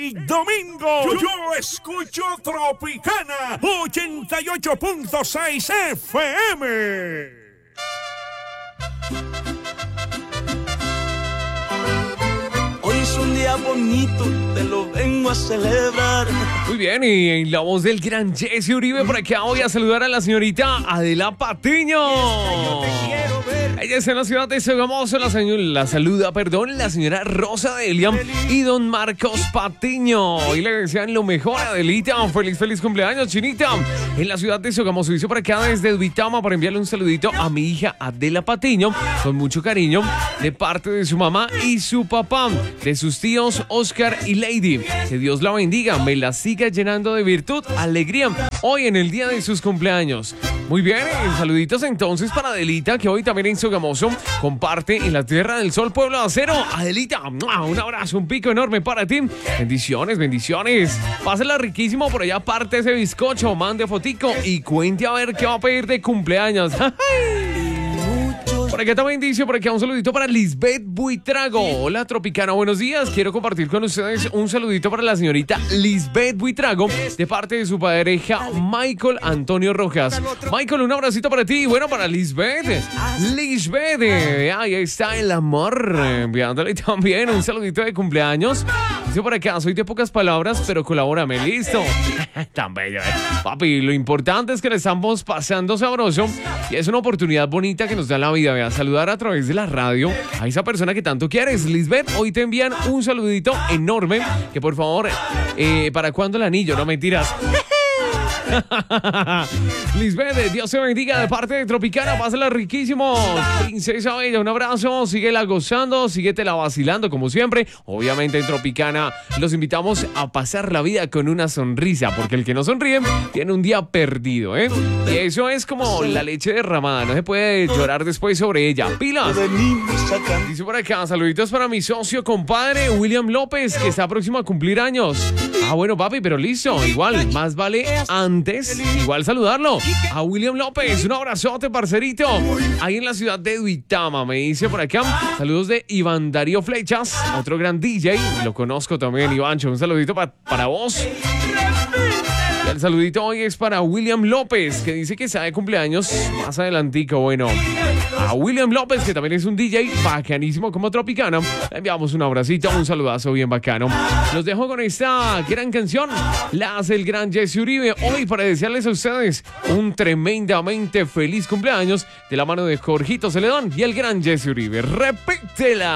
el domingo. Yo escucho Tropicana 88.6 FM. Hoy es un día bonito, te lo vengo a celebrar. Muy bien, y en la voz del gran Jesse Uribe, por acá voy a saludar a la señorita Adela Patiño. Ella está en la ciudad de Sogamoso, la saluda, la señora Rosa Delia y don Marcos Patiño. Y le desean lo mejor a Adelita. Feliz cumpleaños, Chinita. En la ciudad de Sogamoso, dice por acá desde Duitama para enviarle un saludito a mi hija Adela Patiño, con mucho cariño, de parte de su mamá y su papá, de sus tíos Oscar y Lady. Que Dios la bendiga, me la siga llenando de virtud, alegría, hoy en el día de sus cumpleaños. Muy bien, saluditos entonces para Adelita, que hoy también en Sogamoso comparte en la Tierra del Sol, Pueblo de Acero. Adelita, un abrazo, un pico enorme para ti. Bendiciones. Pásela riquísimo por allá, parte ese bizcocho, mande fotico y cuente a ver qué va a pedir de cumpleaños. Por acá también dice, por acá un saludito para Lisbeth Buitrago. Hola, Tropicana, buenos días. Quiero compartir con ustedes un saludito para la señorita Lisbeth Buitrago, de parte de su pareja Michael Antonio Rojas. Michael, un abracito para ti. Y bueno, para Lisbeth, ahí está el amor. Enviándole también un saludito de cumpleaños. Dice por acá, soy de pocas palabras, pero colabórame, listo. Tan bello, papi, lo importante es que le estamos pasando sabroso y es una oportunidad bonita que nos da la vida. A saludar a través de la radio a esa persona que tanto quieres. Lisbeth, hoy te envían un saludito enorme. Que por favor, ¿para cuándo el anillo? No, mentiras. Lisbeth, Dios te bendiga de parte de Tropicana, pásala riquísimo. Princesa Bella, un abrazo, síguela gozando, síguetela vacilando como siempre. Obviamente en Tropicana los invitamos a pasar la vida con una sonrisa, porque el que no sonríe tiene un día perdido, ¿eh? Y eso es como la leche derramada, no se puede llorar después sobre ella. ¡Pilas! Dice por acá, saluditos para mi socio, compadre William López, que está próximo a cumplir años. Bueno, papi, pero listo, igual, más vale antes, igual saludarlo a William López. Un abrazote, parcerito, ahí en la ciudad de Duitama, me dice por acá. Saludos de Iván Darío Flechas, otro gran DJ, lo conozco también, Ivancho. Un saludito para vos. Y el saludito hoy es para William López, que dice que está de cumpleaños más adelantico. Bueno, a William López, que también es un DJ bacanísimo como Tropicana, le enviamos un abracito, un saludazo bien bacano. Los dejo con esta gran canción, la hace el gran Jesse Uribe, hoy para desearles a ustedes un tremendamente feliz cumpleaños de la mano de Jorgito Celedón y el gran Jesse Uribe. ¡Repítela!